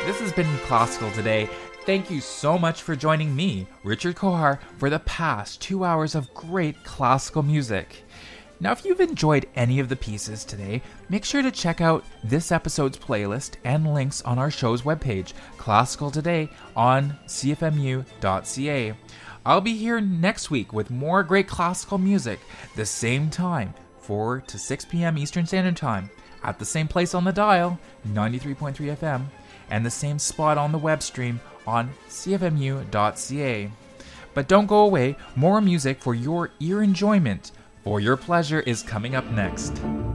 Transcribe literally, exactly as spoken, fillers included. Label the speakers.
Speaker 1: this has been Classical Today. Thank you so much for joining me, Richard Kohar, for the past two hours of great classical music. Now, if you've enjoyed any of the pieces today, make sure to check out this episode's playlist and links on our show's webpage, Classical Today, on c f m u dot c a. I'll be here next week with more great classical music, the same time, four to six p.m. Eastern Standard Time, at the same place on the dial, ninety-three point three F M, and the same spot on the web stream on c f m u dot c a. But don't go away, more music for your ear enjoyment, for your pleasure is coming up next.